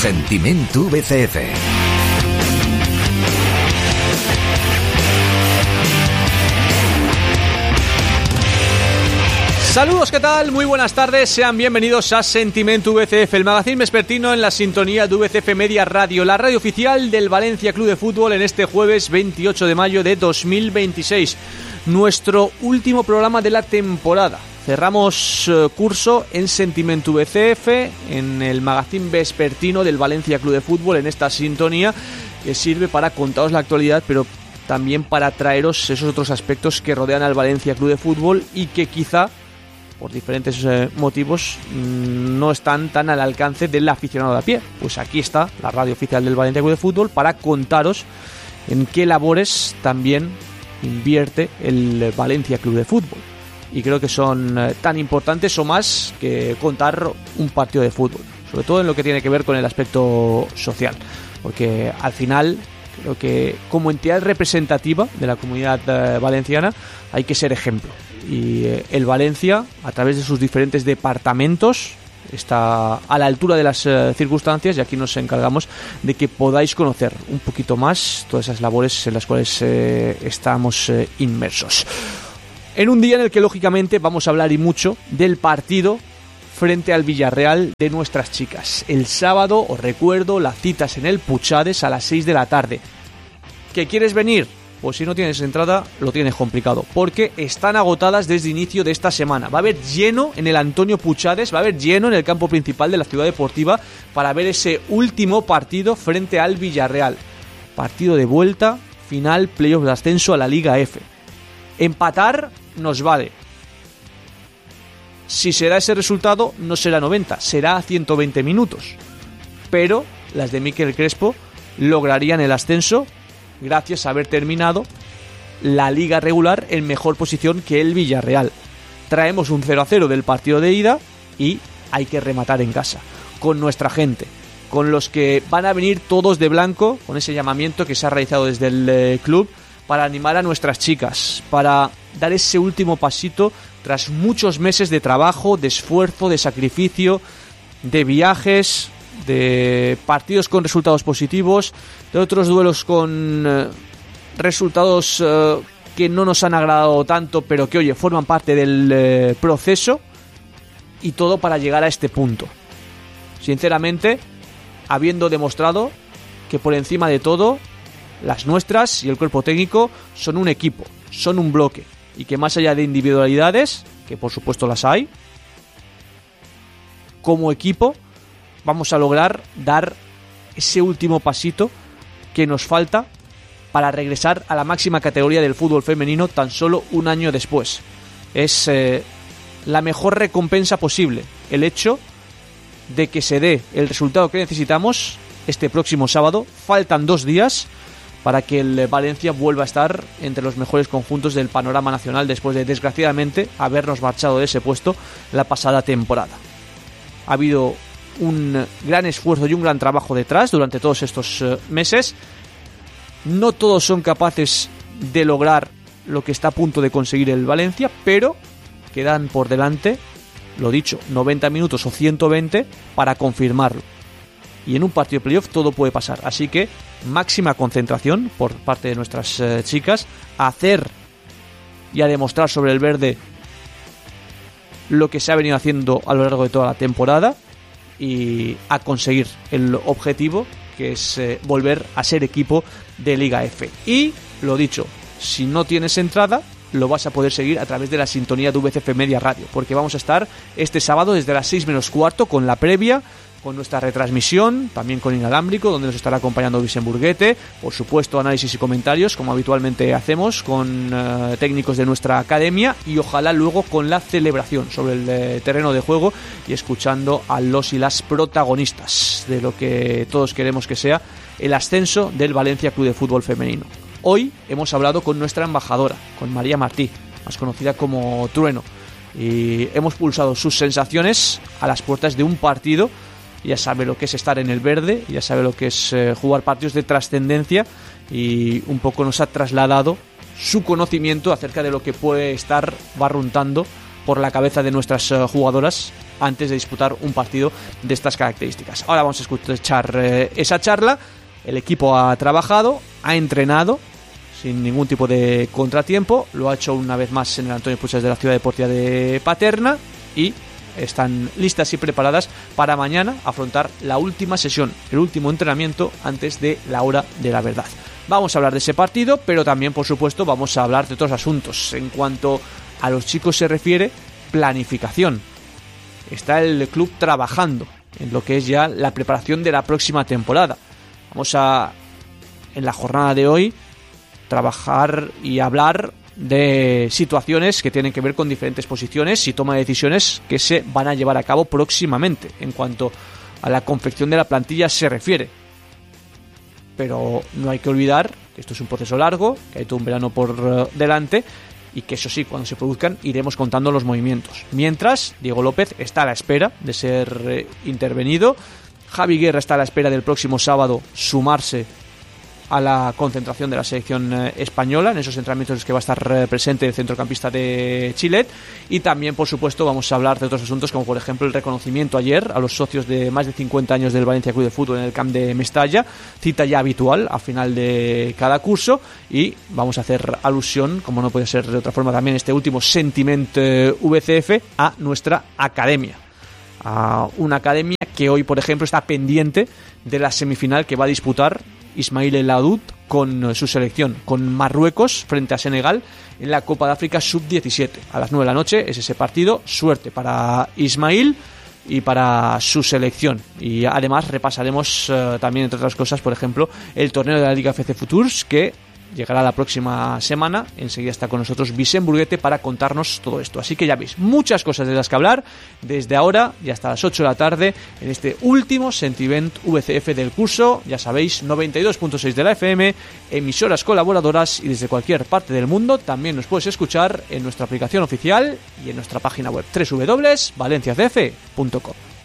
Sentiment VCF. Saludos, ¿qué tal? Muy buenas tardes, sean bienvenidos a Sentiment VCF, el magazín vespertino en la sintonía de VCF Media Radio, la radio oficial del Valencia Club de Fútbol en este jueves 28 de mayo de 2026, nuestro último programa de la temporada. Cerramos curso en Sentiment VCF, en el magazín vespertino del Valencia Club de Fútbol, en esta sintonía que sirve para contaros la actualidad, pero también para traeros esos otros aspectos que rodean al Valencia Club de Fútbol y que quizá por diferentes motivos no están tan al alcance del aficionado de a pie. Pues aquí está la radio oficial del Valencia Club de Fútbol para contaros en qué labores también invierte el Valencia Club de Fútbol. Y creo que son tan importantes o más que contar un partido de fútbol, sobre todo en lo que tiene que ver con el aspecto social, porque al final creo que como entidad representativa de la comunidad valenciana hay que ser ejemplo. Y el Valencia, a través de sus diferentes departamentos, está a la altura de las circunstancias, y aquí nos encargamos de que podáis conocer un poquito más todas esas labores en las cuales estamos inmersos. En un día en el que lógicamente vamos a hablar y mucho del partido frente al Villarreal de nuestras chicas. El sábado, os recuerdo, las citas en el Puchades a las 6 de la tarde. ¿Qué quieres venir? Pues si no tienes entrada, lo tienes complicado, porque están agotadas desde inicio de esta semana. Va a haber lleno en el Antonio Puchades, va a haber lleno en el campo principal de la ciudad deportiva para ver ese último partido frente al Villarreal. Partido de vuelta, final, playoff de ascenso a la Liga F. Empatar nos vale. Si será ese resultado, no será 90, será 120 minutos. Pero las de Mikel Crespo lograrían el ascenso gracias a haber terminado la liga regular en mejor posición que el Villarreal. Traemos un 0-0 del partido de ida y hay que rematar en casa, con nuestra gente, con los que van a venir todos de blanco, con ese llamamiento que se ha realizado desde el club para animar a nuestras chicas, para dar ese último pasito tras muchos meses de trabajo, de esfuerzo, de sacrificio, de viajes, de partidos con resultados positivos, de otros duelos con resultados que no nos han agradado tanto, pero que, oye, forman parte del proceso, y todo para llegar a este punto. Sinceramente, habiendo demostrado que por encima de todo, las nuestras y el cuerpo técnico son un equipo, son un bloque, y que más allá de individualidades, que por supuesto las hay, como equipo vamos a lograr dar ese último pasito que nos falta para regresar a la máxima categoría del fútbol femenino tan solo un año después. Es la mejor recompensa posible el hecho de que se dé el resultado que necesitamos este próximo sábado. Faltan 2 días para que el Valencia vuelva a estar entre los mejores conjuntos del panorama nacional después de, desgraciadamente, habernos marchado de ese puesto la pasada temporada. Ha habido un gran esfuerzo y un gran trabajo detrás durante todos estos meses. No todos son capaces de lograr lo que está a punto de conseguir el Valencia, pero quedan por delante, lo dicho, 90 minutos o 120 para confirmarlo. Y en un partido de playoff todo puede pasar, así que máxima concentración por parte de nuestras chicas, a hacer y a demostrar sobre el verde lo que se ha venido haciendo a lo largo de toda la temporada, y a conseguir el objetivo, que es volver a ser equipo de Liga F. Y lo dicho, si no tienes entrada, lo vas a poder seguir a través de la sintonía de VCF Media Radio, porque vamos a estar este sábado desde las 6 menos cuarto con la previa, con nuestra retransmisión, también con Inalámbrico, donde nos estará acompañando Vicent Burguete, por supuesto análisis y comentarios, como habitualmente hacemos, con técnicos de nuestra academia, y ojalá luego con la celebración sobre el terreno de juego y escuchando a los y las protagonistas de lo que todos queremos que sea el ascenso del Valencia Club de Fútbol femenino. Hoy hemos hablado con nuestra embajadora, con María Martí, más conocida como Trueno, y hemos pulsado sus sensaciones a las puertas de un partido. Ya sabe lo que es estar en el verde, ya sabe lo que es jugar partidos de trascendencia, y un poco nos ha trasladado su conocimiento acerca de lo que puede estar barruntando por la cabeza de nuestras jugadoras antes de disputar un partido de estas características. Ahora vamos a escuchar esa charla. El equipo ha trabajado, ha entrenado sin ningún tipo de contratiempo, lo ha hecho una vez más en el Antonio Puigcercás de la Ciudad Deportiva de Paterna y están listas y preparadas para mañana afrontar la última sesión, el último entrenamiento antes de la hora de la verdad. Vamos a hablar de ese partido, pero también, por supuesto, vamos a hablar de otros asuntos. En cuanto a los chicos se refiere, planificación. Está el club trabajando en lo que es ya la preparación de la próxima temporada. Vamos a, en la jornada de hoy, trabajar y hablar de situaciones que tienen que ver con diferentes posiciones y toma de decisiones que se van a llevar a cabo próximamente en cuanto a la confección de la plantilla se refiere. Pero no hay que olvidar que esto es un proceso largo, que hay todo un verano por delante y que eso sí, cuando se produzcan iremos contando los movimientos. Mientras, Diego López está a la espera de ser intervenido, Javi Guerra está a la espera del próximo sábado sumarse a la concentración de la selección española en esos entrenamientos en los que va a estar presente el centrocampista de Chile, y también, por supuesto, vamos a hablar de otros asuntos como por ejemplo el reconocimiento ayer a los socios de más de 50 años del Valencia Club de Fútbol en el camp de Mestalla, cita ya habitual a final de cada curso, y vamos a hacer alusión, como no puede ser de otra forma, también este último Sentiment VCF a nuestra academia, a una academia que hoy, por ejemplo, está pendiente de la semifinal que va a disputar Ismail El Aoud con su selección, con Marruecos frente a Senegal en la Copa de África Sub-17. A las 9 de la noche es ese partido. Suerte para Ismail y para su selección. Y además repasaremos también, entre otras cosas, por ejemplo, el torneo de la Liga FC Futures, que llegará la próxima semana. Enseguida está con nosotros Vicent Burguete para contarnos todo esto. Así que ya veis, muchas cosas de las que hablar desde ahora y hasta las 8 de la tarde en este último Sentiment VCF del curso. Ya sabéis, 92.6 de la FM, emisoras colaboradoras, y desde cualquier parte del mundo también nos puedes escuchar en nuestra aplicación oficial y en nuestra página web www.valenciacf.com.